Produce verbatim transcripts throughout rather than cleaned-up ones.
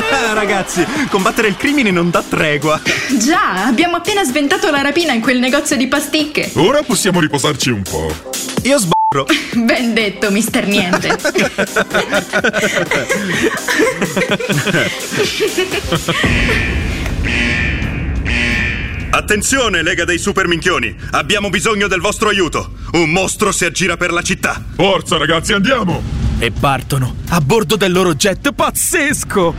Ragazzi, combattere il crimine non dà tregua. Già, abbiamo appena sventato la rapina in quel negozio di pasticche. Ora possiamo riposarci un po'. Io sbarro. Ben detto, mister Niente. Attenzione, Lega dei Super Minchioni! Abbiamo bisogno del vostro aiuto! Un mostro si aggira per la città! Forza, ragazzi, andiamo! E partono a bordo del loro jet pazzesco!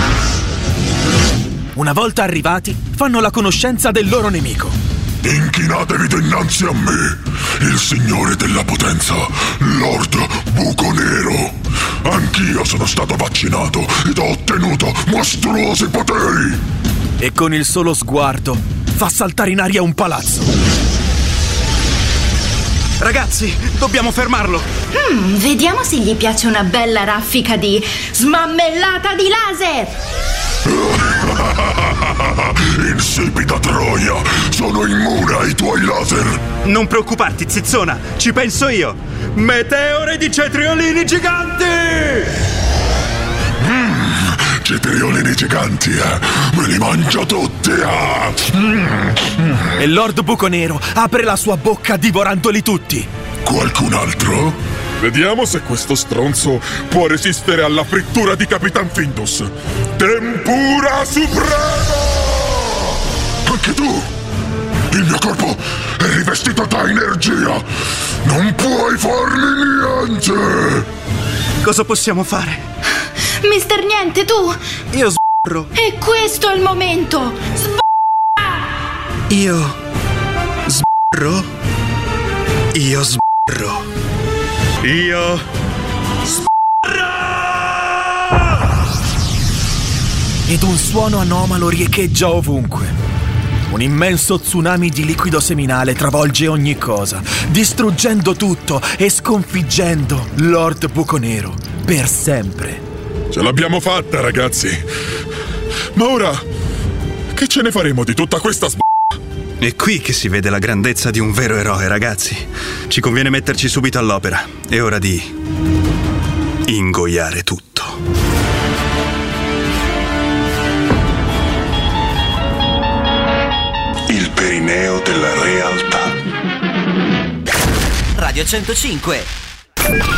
Una volta arrivati, fanno la conoscenza del loro nemico. Inchinatevi dinanzi a me, il signore della potenza, Lord Buco Nero. Anch'io sono stato vaccinato ed ho ottenuto mostruosi poteri. E con il solo sguardo fa saltare in aria un palazzo. Ragazzi, dobbiamo fermarlo. Hmm, vediamo se gli piace una bella raffica di smammellata di laser. Insipida troia, sono immune ai tuoi laser. Non preoccuparti, zizzona, ci penso io. Meteore di cetriolini giganti! Mm, cetriolini giganti, eh? Me li mangio tutti, eh? Mm. E Lord Buco Nero apre la sua bocca divorandoli tutti. Qualcun altro? Vediamo se questo stronzo può resistere alla frittura di Capitan Findus. Tempura supremo! Anche tu! Il mio corpo è rivestito da energia! Non puoi farmi niente! Cosa possiamo fare? mister Niente, tu! Io sbarro. E questo è il momento! Sbarra! Io sbarro. Io sbarro. Io... Ed un suono anomalo riecheggia ovunque. Un immenso tsunami di liquido seminale travolge ogni cosa, distruggendo tutto e sconfiggendo Lord Buco Nero per sempre. Ce l'abbiamo fatta, ragazzi. Ma ora, che ce ne faremo di tutta questa sb***a? È qui che si vede la grandezza di un vero eroe, ragazzi. Ci conviene metterci subito all'opera. È ora di ingoiare tutto. Il perineo della realtà. Radio centocinque.